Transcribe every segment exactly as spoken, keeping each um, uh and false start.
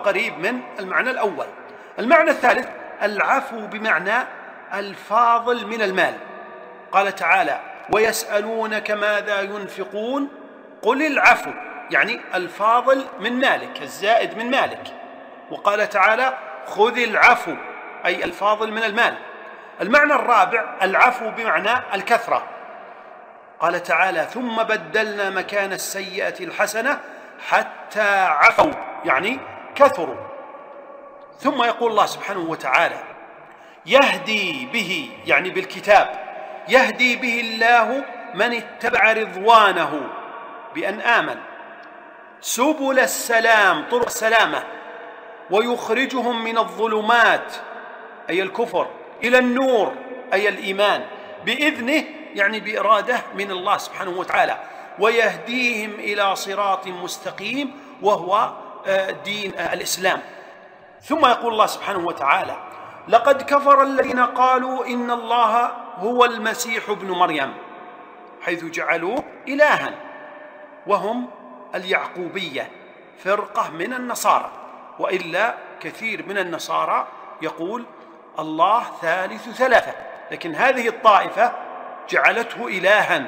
قريب من المعنى الأول. المعنى الثالث العفو بمعنى الفاضل من المال. قال تعالى: ويسألونك ماذا ينفقون قل العفو، يعني الفاضل من مالك، الزائد من مالك. وقال تعالى: خذ العفو، أي الفاضل من المال. المعنى الرابع العفو بمعنى الكثرة. قال تعالى: ثم بدلنا مكان السيئة الحسنة حتى عفوا، يعني كثروا. ثم يقول الله سبحانه وتعالى: يهدي به، يعني بالكتاب، يهدي به الله من اتبع رضوانه بأن آمن سبل السلام، طرق السلامة، ويخرجهم من الظلمات أي الكفر إلى النور أي الإيمان بإذنه، يعني بإرادة من الله سبحانه وتعالى، ويهديهم إلى صراط مستقيم وهو دين الإسلام. ثم يقول الله سبحانه وتعالى: لقد كفر الذين قالوا إن الله هو المسيح ابن مريم، حيث جعلوه إلها، وهم اليعقوبية، فرقة من النصارى. وإلا كثير من النصارى يقول الله ثالث ثلاثة، لكن هذه الطائفة جعلته إلها.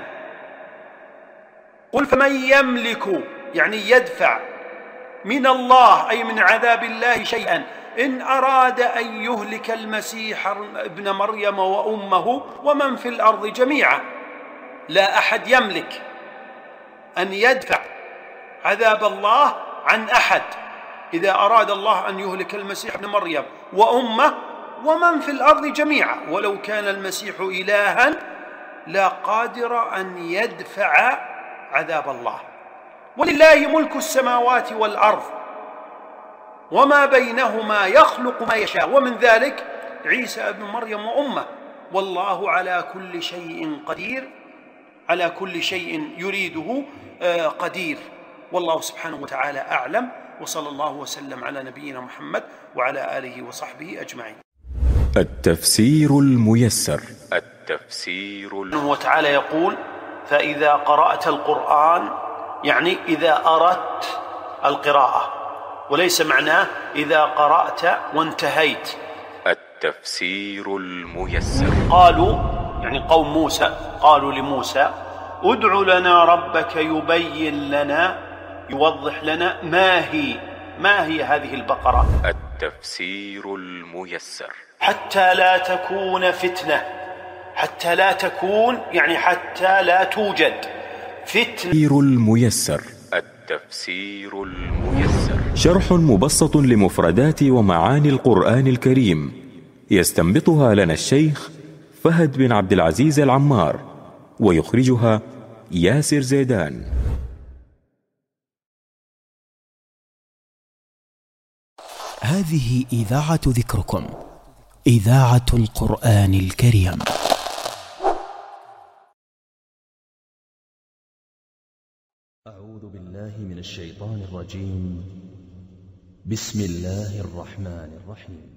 قل فمن يملك، يعني يدفع، من الله أي من عذاب الله شيئا إن أراد أن يهلك المسيح ابن مريم وأمه ومن في الأرض جميعا. لا أحد يملك أن يدفع عذاب الله عن أحد إذا أراد الله أن يهلك المسيح ابن مريم وأمه ومن في الأرض جميعا، ولو كان المسيح إلها لا قادر أن يدفع عذاب الله. ولله ملك السماوات والأرض وما بينهما يخلق ما يشاء، ومن ذلك عيسى ابن مريم وأمه، والله على كل شيء قدير، على كل شيء يريده قدير. والله سبحانه وتعالى أعلم، وصلى الله وسلم على نبينا محمد وعلى آله وصحبه أجمعين. التفسير الميسر. التفسير الميسر وتعالى يقول: فإذا قرأت القرآن، يعني إذا أردت القراءة، وليس معناه إذا قرأت وانتهيت. التفسير الميسر. قالوا، يعني قوم موسى، قالوا لموسى: ادع لنا ربك يبين لنا، يوضح لنا ما هي ما هي هذه البقرة. التفسير الميسر. حتى لا تكون فتنة، حتى لا تكون يعني حتى لا توجد فتنة. التفسير الميسر. التفسير الميسر شرح مبسط لمفردات ومعاني القرآن الكريم، يستنبطها لنا الشيخ فهد بن عبد العزيز العمار، ويخرجها ياسر زيدان. هذه إذاعة ذكركم، إذاعة القرآن الكريم. أعوذ بالله من الشيطان الرجيم. بسم الله الرحمن الرحيم.